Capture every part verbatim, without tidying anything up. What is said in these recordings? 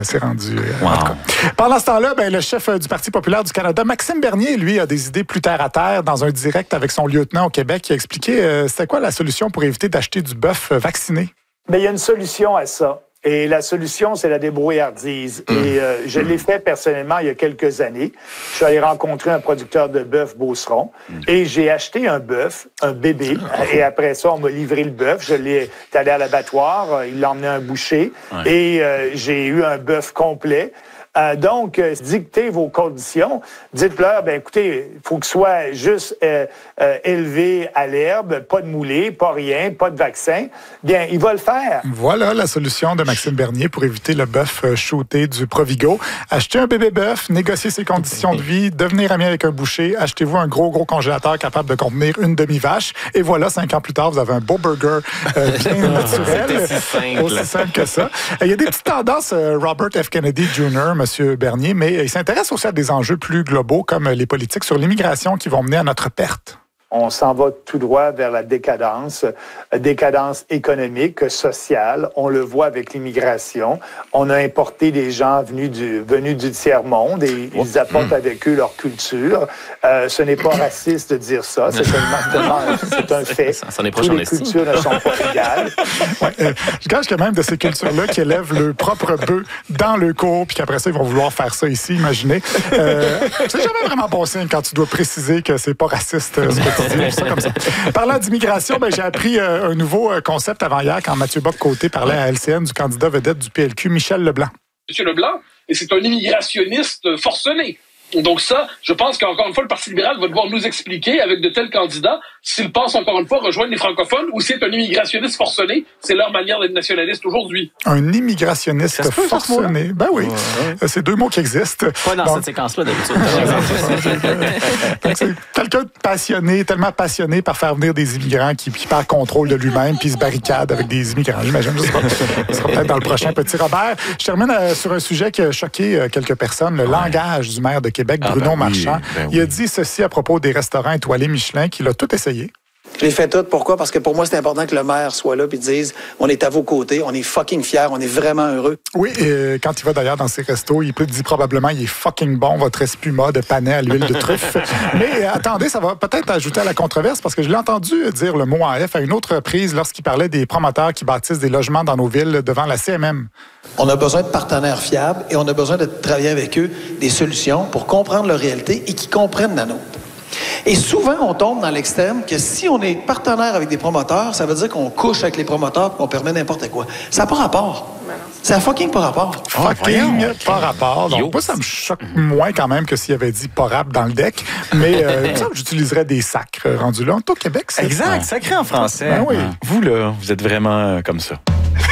C'est rendu. Wow. En tout cas. Pendant ce temps-là, ben, le chef du Parti populaire du Canada, Maxime Bernier, lui, a des idées plus terre à terre. Dans un direct avec son lieutenant au Québec, il a expliqué euh, c'était quoi la solution pour éviter d'acheter du bœuf vacciné. Bien, il y a une solution à ça. Et la solution, c'est la débrouillardise. Mmh. Et euh, je l'ai fait personnellement il y a quelques années. Je suis allé rencontrer un producteur de bœuf Beauceron mmh. et j'ai acheté un bœuf, un bébé. Mmh. Et après ça, on m'a livré le bœuf. Je l'ai allé à l'abattoir. Il l'a emmené à un boucher. Ouais. Et euh, j'ai eu un bœuf complet. Euh, donc, euh, dictez vos conditions. Dites-leur, ben écoutez, il faut que ce soit juste euh, euh, élevé à l'herbe, pas de moulé, pas rien, pas de vaccin. Bien, il va le faire. Voilà la solution de Maxime Bernier pour éviter le bœuf shooté du Provigo. Achetez un bébé bœuf, négociez ses conditions de vie, devenir ami avec un boucher, achetez-vous un gros, gros congélateur capable de contenir une demi-vache. Et voilà, cinq ans plus tard, vous avez un beau burger euh, bien naturel. C'est aussi simple. Aussi simple que ça. Il y a des petites tendances, euh, Robert F. Kennedy junior, M. Bernier, mais il s'intéresse aussi à des enjeux plus globaux comme les politiques sur l'immigration qui vont mener à notre perte. On s'en va tout droit vers la décadence, décadence économique, sociale. On le voit avec l'immigration. On a importé des gens venus du, venus du tiers-monde et oh. ils apportent mmh. avec eux leur culture. Euh, ce n'est pas raciste de dire ça, c'est, seulement, c'est un fait. Ça, ça Toutes les cultures ne sont pas égales. Ouais, euh, je gage que même de ces cultures-là qui élèvent le propre bœuf dans le cours puis qu'après ça, ils vont vouloir faire ça ici, imaginez. Euh, c'est jamais vraiment bon signe quand tu dois préciser que c'est pas raciste. Euh, Ça comme ça. Parlant d'immigration, ben, j'ai appris euh, un nouveau euh, concept avant hier quand Mathieu Bock-Côté parlait à L C N du candidat vedette du P L Q, Michel Leblanc. Monsieur Leblanc, et c'est un immigrationniste forcené. Donc ça, je pense qu'encore une fois, le Parti libéral va devoir nous expliquer avec de tels candidats s'il pense encore une fois rejoindre les francophones ou s'il est un immigrationniste forcené. C'est leur manière d'être nationaliste aujourd'hui. Un immigrationniste peut, forcené. Ben oui, ouais. C'est deux mots qui existent. Pas dans Donc, cette séquence-là d'habitude. Donc c'est quelqu'un de passionné, tellement passionné par faire venir des immigrants qui, qui perd contrôle de lui-même puis se barricade avec des immigrants. J'imagine, je sais pas. Ce sera peut-être dans le prochain Petit Robert. Je termine euh, sur un sujet qui a choqué euh, quelques personnes, le ouais. langage du maire de Québec, Bruno ah ben Marchand. Oui, ben oui. Il a dit ceci à propos des restaurants étoilés Michelin, qu'il a tout essayé. Je l'ai fait tout. Pourquoi? Parce que pour moi, c'est important que le maire soit là et dise on est à vos côtés, on est fucking fiers, on est vraiment heureux. Oui, et quand il va d'ailleurs dans ses restos, il peut dire probablement il est fucking bon, votre espuma de panais à l'huile de truffe. Mais attendez, ça va peut-être ajouter à la controverse parce que je l'ai entendu dire le mot A F à une autre reprise lorsqu'il parlait des promoteurs qui bâtissent des logements dans nos villes devant la C M M. On a besoin de partenaires fiables et on a besoin de travailler avec eux des solutions pour comprendre leur réalité et qu'ils comprennent la nôtre. Et souvent, on tombe dans l'extrême que si on est partenaire avec des promoteurs, ça veut dire qu'on couche avec les promoteurs et qu'on permet n'importe quoi. Ça n'a pas rapport. Ça n'a fucking pas rapport. Fucking oh, pas rapport. Donc, Yo. moi, ça me choque moins quand même que s'il avait dit pas rap dans le deck. Mais euh, ça, j'utiliserais des sacres rendus là. Au Québec, c'est exact, ça. Sacré en français. Ben oui. Vous, là, vous êtes vraiment comme ça.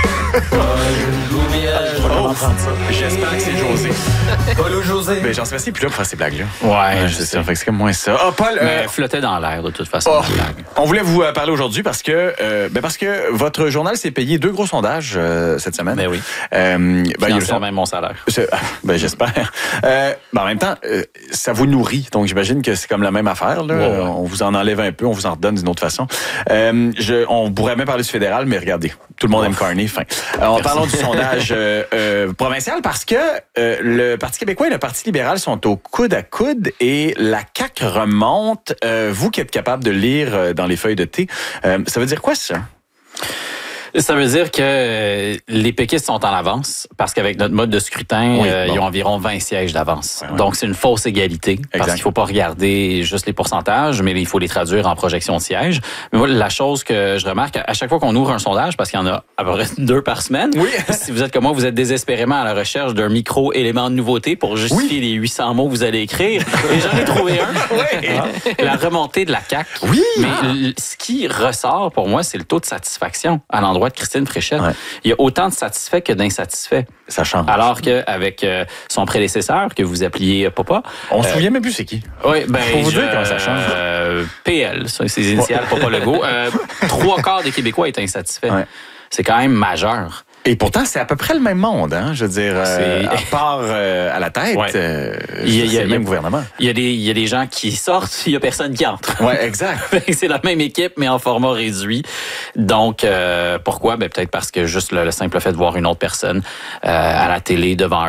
Oh, j'espère que c'est José. Paul ou José? Ben, j'en sais assez plus là pour faire ces blagues-là. Ouais, ouais je sais. Ça fait que c'est comme moins ça. Oh, Paul. Mais euh... flottait dans l'air, de toute façon. Oh, on voulait vous euh, parler aujourd'hui parce que, euh, ben parce que votre journal s'est payé deux gros sondages euh, cette semaine. Ben oui. Euh, ben, il y a le son... même mon salaire. Ben, j'espère. Euh, ben, en même temps, euh, ça vous nourrit. Donc, j'imagine que c'est comme la même affaire. Là. Ouais, ouais. On vous en enlève un peu, on vous en redonne d'une autre façon. Euh, je, on pourrait même parler du fédéral, mais regardez, tout le monde aime Carney. Fin. Alors, en parlant du sondage euh, euh, provincial, parce que euh, le Parti québécois et le Parti libéral sont au coude à coude et la C A Q remonte. Euh, vous qui êtes capable de lire euh, dans les feuilles de thé, euh, ça veut dire quoi ça? Ça veut dire que les péquistes sont en avance parce qu'avec notre mode de scrutin, oui, euh, bon. ils ont environ vingt sièges d'avance. Ouais, ouais. Donc, c'est une fausse égalité exact. Parce qu'il faut pas regarder juste les pourcentages, mais il faut les traduire en projection de sièges. Mais moi, la chose que je remarque, à chaque fois qu'on ouvre un sondage, parce qu'il y en a à peu près deux par semaine, oui. si vous êtes comme moi, vous êtes désespérément à la recherche d'un micro-élément de nouveauté pour justifier oui. les huit cents mots que vous allez écrire. Et j'en ai trouvé un. Oui. La remontée de la C A Q. Oui. Mais ah. ce qui ressort pour moi, c'est le taux de satisfaction à l'endroit de Christine Fréchette. Ouais. Il y a autant de satisfaits que d'insatisfaits. Ça change. Alors qu'avec euh, son prédécesseur, que vous appeliez Papa... On euh, se souvient même plus c'est qui. Oui, ben... Pour vous je, dire comment ça change. Euh, P L, ça, c'est les initiales, Papa Legault. Euh, trois quarts des Québécois étaient insatisfaits. Ouais. C'est quand même majeur. Et pourtant, c'est à peu près le même monde, hein. Je veux dire, euh, à part euh, à la tête, ouais. euh, il y a, c'est le même gouvernement. Il y a des, il y a des gens qui sortent, il y a personne qui entre. Ouais, exact. C'est la même équipe, mais en format réduit. Donc, euh, pourquoi? Ben, peut-être parce que juste le, le simple fait de voir une autre personne euh, à la télé devant